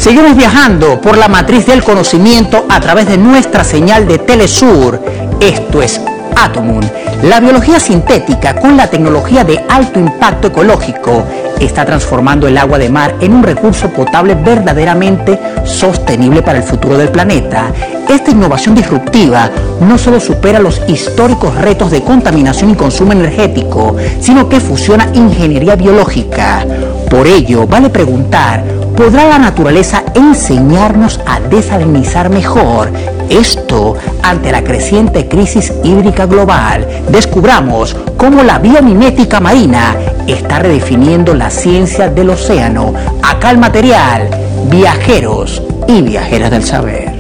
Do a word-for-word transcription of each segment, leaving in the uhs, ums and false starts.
Seguimos viajando por la matriz del conocimiento a través de nuestra señal de Telesur. Esto es Atomun. La biología sintética con la tecnología de alto impacto ecológico está transformando el agua de mar en un recurso potable verdaderamente sostenible para el futuro del planeta. Esta innovación disruptiva no solo supera los históricos retos de contaminación y consumo energético, sino que fusiona ingeniería biológica. Por ello, vale preguntar, ¿podrá la naturaleza enseñarnos a desalinizar mejor? Esto ante la creciente crisis hídrica global. Descubramos cómo la biomimética marina está redefiniendo la ciencia del océano. Acá el material, viajeros y viajeras del saber.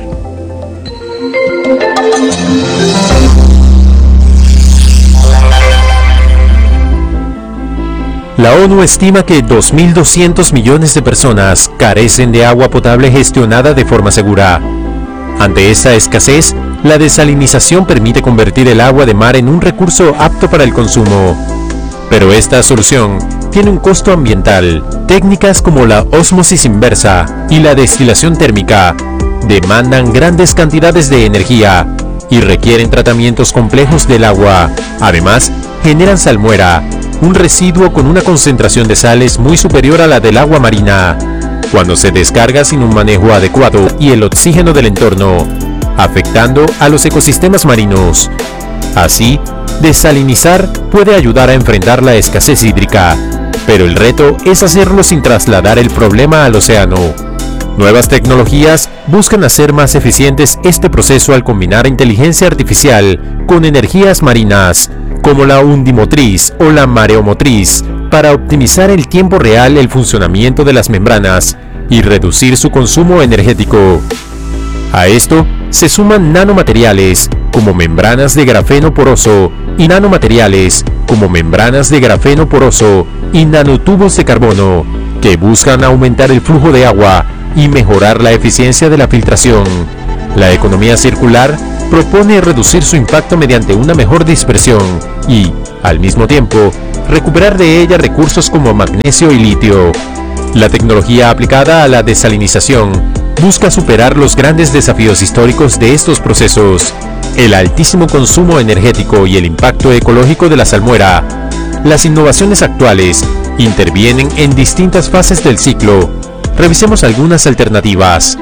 La ONU estima que dos mil doscientos millones de personas carecen de agua potable gestionada de forma segura. Ante esta escasez, la desalinización permite convertir el agua de mar en un recurso apto para el consumo. Pero esta solución tiene un costo ambiental. Técnicas como la ósmosis inversa y la destilación térmica demandan grandes cantidades de energía y requieren tratamientos complejos del agua. Además, generan salmuera, un residuo con una concentración de sales muy superior a la del agua marina, cuando se descarga sin un manejo adecuado y el oxígeno del entorno, afectando a los ecosistemas marinos. Así, desalinizar puede ayudar a enfrentar la escasez hídrica, pero el reto es hacerlo sin trasladar el problema al océano. Nuevas tecnologías buscan hacer más eficientes este proceso al combinar inteligencia artificial con energías marinas, como la undimotriz o la mareomotriz, para optimizar el tiempo real el funcionamiento de las membranas y reducir su consumo energético. A esto se suman nanomateriales como membranas de grafeno poroso y nanomateriales como membranas de grafeno poroso y nanotubos de carbono, que buscan aumentar el flujo de agua y mejorar la eficiencia de la filtración. La economía circular propone reducir su impacto mediante una mejor dispersión y, al mismo tiempo, recuperar de ella recursos como magnesio y litio. La tecnología aplicada a la desalinización busca superar los grandes desafíos históricos de estos procesos: el altísimo consumo energético y el impacto ecológico de la salmuera. Las innovaciones actuales intervienen en distintas fases del ciclo. Revisemos algunas alternativas.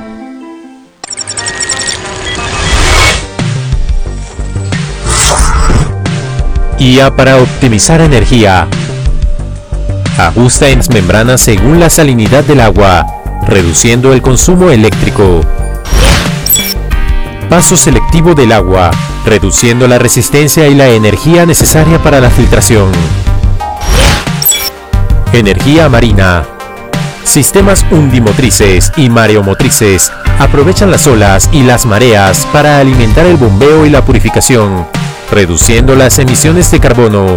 I A para optimizar energía. Ajusta en las membranas según la salinidad del agua, reduciendo el consumo eléctrico. Paso selectivo del agua, reduciendo la resistencia y la energía necesaria para la filtración. Energía marina. Sistemas undimotrices y mareomotrices aprovechan las olas y las mareas para alimentar el bombeo y la purificación, reduciendo las emisiones de carbono.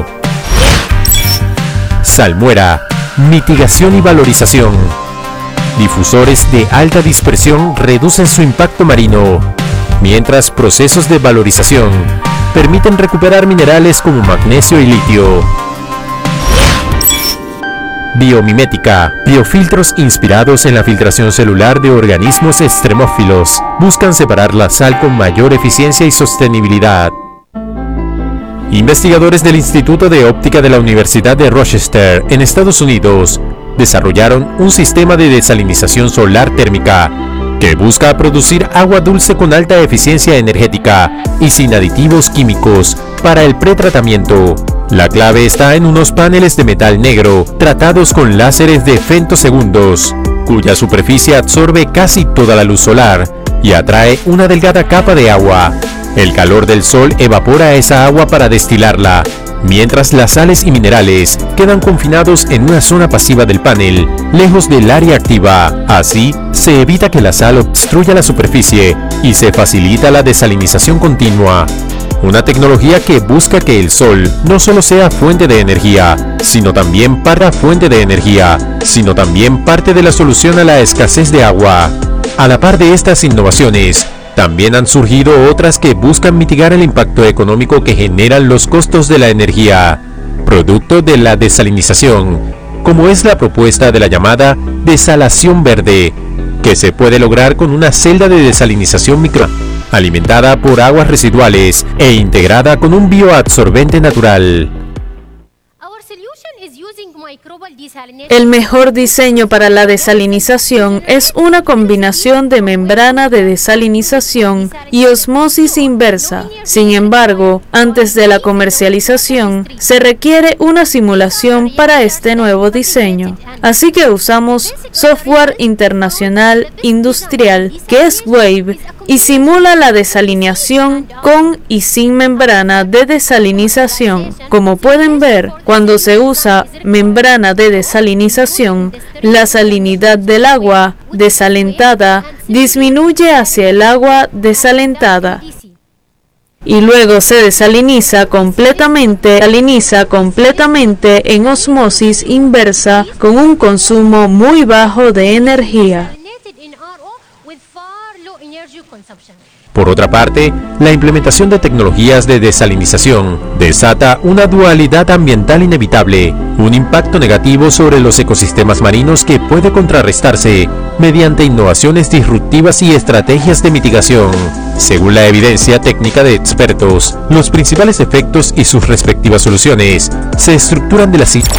Salmuera, mitigación y valorización. Difusores de alta dispersión reducen su impacto marino, mientras procesos de valorización permiten recuperar minerales como magnesio y litio. Biomimética. Biofiltros inspirados en la filtración celular de organismos extremófilos buscan separar la sal con mayor eficiencia y sostenibilidad. Investigadores del Instituto de Óptica de la Universidad de Rochester, en Estados Unidos, desarrollaron un sistema de desalinización solar térmica que busca producir agua dulce con alta eficiencia energética y sin aditivos químicos para el pretratamiento. La clave está en unos paneles de metal negro tratados con láseres de femtosegundos, cuya superficie absorbe casi toda la luz solar y atrae una delgada capa de agua. El calor del sol evapora esa agua para destilarla, mientras las sales y minerales quedan confinados en una zona pasiva del panel, lejos del área activa. Así, se evita que la sal obstruya la superficie y se facilita la desalinización continua. Una tecnología que busca que el sol no solo sea fuente de energía, sino también para fuente de energía, sino también parte de la solución a la escasez de agua. A la par de estas innovaciones, también han surgido otras que buscan mitigar el impacto económico que generan los costos de la energía, producto de la desalinización, como es la propuesta de la llamada desalación verde, que se puede lograr con una celda de desalinización micro, alimentada por aguas residuales e integrada con un bioabsorbente natural. El mejor diseño para la desalinización es una combinación de membrana de desalinización y osmosis inversa. Sin embargo, antes de la comercialización, se requiere una simulación para este nuevo diseño. Así que usamos software internacional industrial, que es Wave, y simula la desalinización con y sin membrana de desalinización. Como pueden ver, cuando se usa membrana de desalinización, la salinidad del agua desalentada disminuye hacia el agua desalentada y luego se desaliniza completamente, desaliniza completamente en osmosis inversa con un consumo muy bajo de energía. Por otra parte, la implementación de tecnologías de desalinización desata una dualidad ambiental inevitable, un impacto negativo sobre los ecosistemas marinos que puede contrarrestarse mediante innovaciones disruptivas y estrategias de mitigación. Según la evidencia técnica de expertos, los principales efectos y sus respectivas soluciones se estructuran de la siguiente.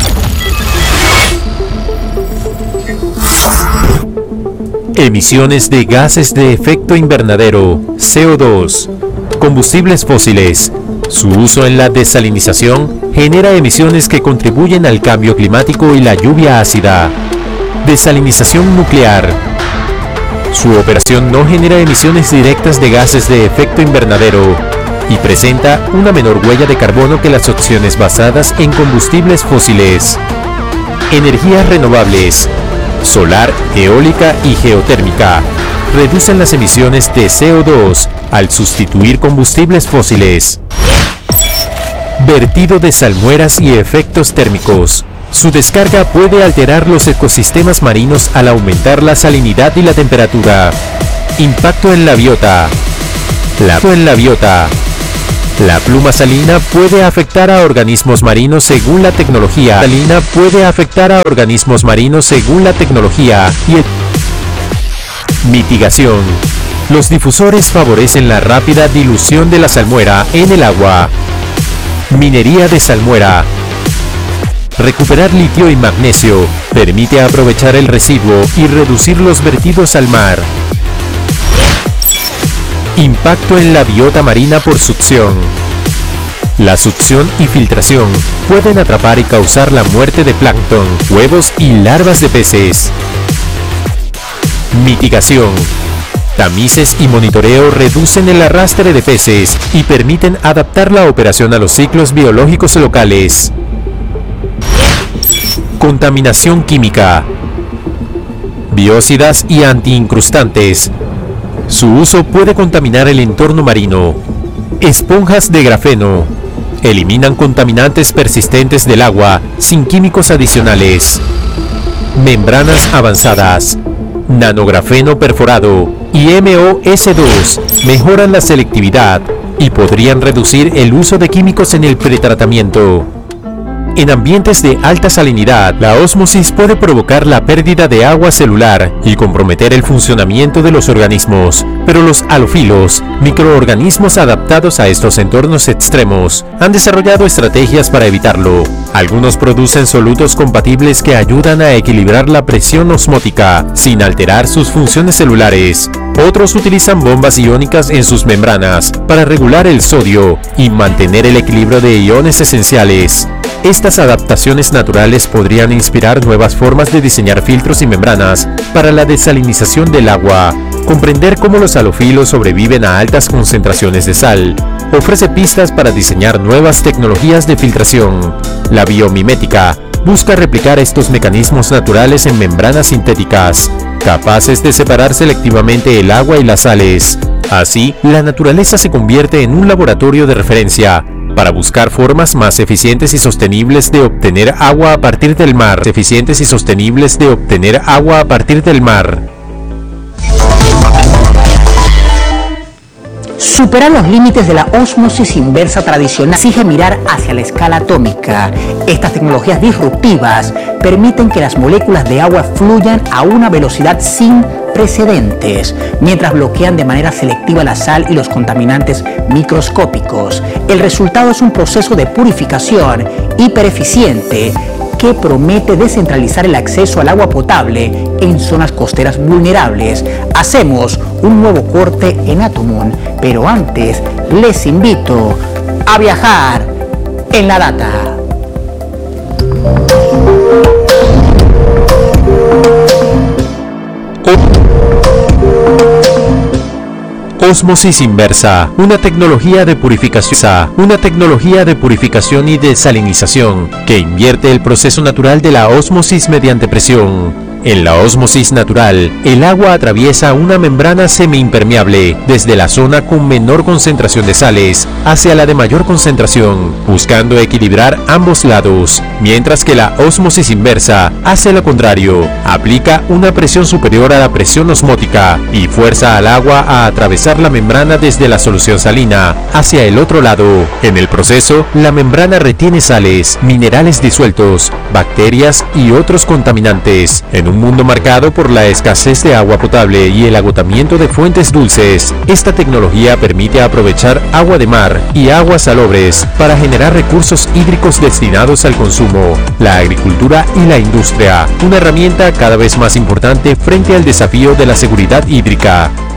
Emisiones de gases de efecto invernadero, C O dos, combustibles fósiles. Su uso en la desalinización genera emisiones que contribuyen al cambio climático y la lluvia ácida. Desalinización nuclear. Su operación no genera emisiones directas de gases de efecto invernadero y presenta una menor huella de carbono que las opciones basadas en combustibles fósiles. Energías renovables. Solar, eólica y geotérmica reducen las emisiones de C O dos al sustituir combustibles fósiles. Vertido de salmueras y efectos térmicos. Su descarga puede alterar los ecosistemas marinos al aumentar la salinidad y la temperatura. Impacto en la biota. La en la biota. La pluma salina puede afectar a organismos marinos según la tecnología. La salina puede afectar a organismos marinos según la tecnología y el... Mitigación. Los difusores favorecen la rápida dilución de la salmuera en el agua. Minería de salmuera. Recuperar litio y magnesio permite aprovechar el residuo y reducir los vertidos al mar. Impacto en la biota marina por succión. La succión y filtración pueden atrapar y causar la muerte de plancton, huevos y larvas de peces. Mitigación. Tamices y monitoreo reducen el arrastre de peces y permiten adaptar la operación a los ciclos biológicos locales. Contaminación química. Biocidas y antiincrustantes. Su uso puede contaminar el entorno marino. Esponjas de grafeno. Eliminan contaminantes persistentes del agua sin químicos adicionales. Membranas avanzadas. Nanografeno perforado y M O S dos mejoran la selectividad y podrían reducir el uso de químicos en el pretratamiento. En ambientes de alta salinidad, la ósmosis puede provocar la pérdida de agua celular y comprometer el funcionamiento de los organismos, pero los halofilos, microorganismos adaptados a estos entornos extremos, han desarrollado estrategias para evitarlo. Algunos producen solutos compatibles que ayudan a equilibrar la presión osmótica sin alterar sus funciones celulares. Otros utilizan bombas iónicas en sus membranas para regular el sodio y mantener el equilibrio de iones esenciales. Estas adaptaciones naturales podrían inspirar nuevas formas de diseñar filtros y membranas para la desalinización del agua. Comprender cómo los halofilos sobreviven a altas concentraciones de sal ofrece pistas para diseñar nuevas tecnologías de filtración. La biomimética busca replicar estos mecanismos naturales en membranas sintéticas, capaces de separar selectivamente el agua y las sales. Así, la naturaleza se convierte en un laboratorio de referencia para buscar formas más eficientes y sostenibles de obtener agua a partir del mar. Eficientes y sostenibles de obtener agua a partir del mar. Superar los límites de la ósmosis inversa tradicional exige mirar hacia la escala atómica. Estas tecnologías disruptivas permiten que las moléculas de agua fluyan a una velocidad sin precedentes, mientras bloquean de manera selectiva la sal y los contaminantes microscópicos. El resultado es un proceso de purificación hipereficiente que promete descentralizar el acceso al agua potable en zonas costeras vulnerables. Hacemos un nuevo corte en Atomun, pero antes les invito a viajar en la data. Ósmosis inversa, una tecnología de purificación, una tecnología de purificación y desalinización que invierte el proceso natural de la ósmosis mediante presión. En la ósmosis natural, el agua atraviesa una membrana semiimpermeable desde la zona con menor concentración de sales hacia la de mayor concentración, buscando equilibrar ambos lados, mientras que la ósmosis inversa hace lo contrario, aplica una presión superior a la presión osmótica y fuerza al agua a atravesar la membrana desde la solución salina hacia el otro lado. En el proceso, la membrana retiene sales, minerales disueltos, bacterias y otros contaminantes. En un mundo marcado por la escasez de agua potable y el agotamiento de fuentes dulces, esta tecnología permite aprovechar agua de mar y aguas salobres para generar recursos hídricos destinados al consumo, la agricultura y la industria, una herramienta cada vez más importante frente al desafío de la seguridad hídrica.